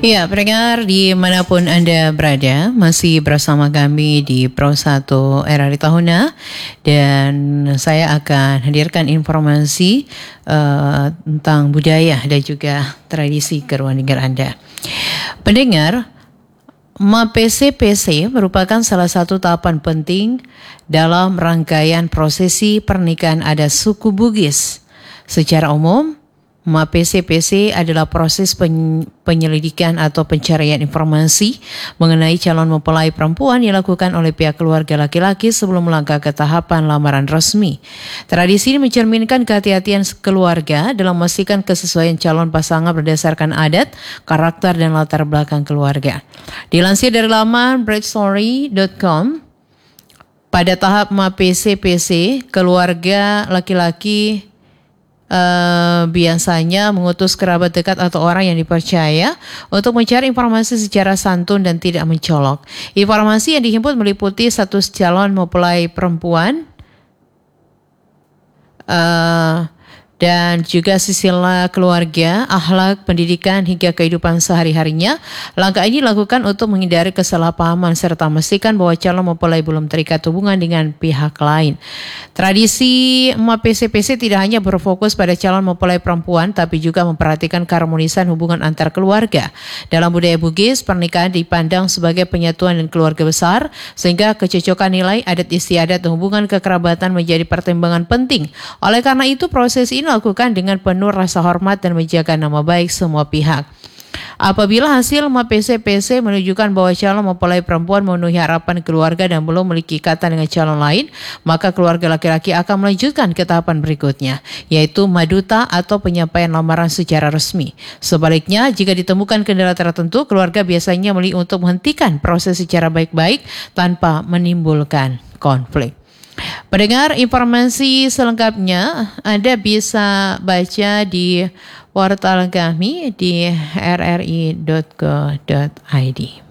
Ya, pendengar dimanapun Anda berada, masih bersama kami di Pro 1 RRI Tahuna dan saya akan hadirkan informasi tentang budaya dan juga tradisi keluarga Anda. Pendengar, MAPC-PC merupakan salah satu tahapan penting dalam rangkaian prosesi pernikahan adat suku Bugis. Secara umum, MAPC-PC adalah proses penyelidikan atau pencarian informasi mengenai calon mempelai perempuan yang dilakukan oleh pihak keluarga laki-laki sebelum melangkah ke tahapan lamaran resmi. Tradisi ini mencerminkan kehati-hatian keluarga dalam memastikan kesesuaian calon pasangan berdasarkan adat, karakter, dan latar belakang keluarga. Dilansir dari laman breadstory.com, pada tahap MAPC-PC, keluarga laki-laki biasanya mengutus kerabat dekat atau orang yang dipercaya untuk mencari informasi secara santun dan tidak mencolok. Informasi yang dihimpun meliputi status calon mempelai perempuan dan juga silsilah keluarga, akhlak, pendidikan hingga kehidupan sehari-harinya. Langkah ini dilakukan untuk menghindari kesalahpahaman serta memastikan bahwa calon mempelai belum terikat hubungan dengan pihak lain. Tradisi MAPC-PC tidak hanya berfokus pada calon mempelai perempuan, tapi juga memperhatikan keharmonisan hubungan antar keluarga. Dalam budaya Bugis, pernikahan dipandang sebagai penyatuan dan keluarga besar, sehingga kecocokan nilai adat istiadat dan hubungan kekerabatan menjadi pertimbangan penting. Oleh karena itu, proses ini dilakukan dengan penuh rasa hormat dan menjaga nama baik semua pihak. Apabila hasil MAPC-PC menunjukkan bahwa calon mempelai perempuan memenuhi harapan keluarga dan belum memiliki ikatan dengan calon lain, maka keluarga laki-laki akan melanjutkan ke tahapan berikutnya, yaitu maduta atau penyampaian lamaran secara resmi. Sebaliknya, jika ditemukan kendala tertentu, keluarga biasanya memilih untuk menghentikan proses secara baik-baik tanpa menimbulkan konflik. Pendengar, informasi selengkapnya Anda bisa baca di portal kami di rri.co.id.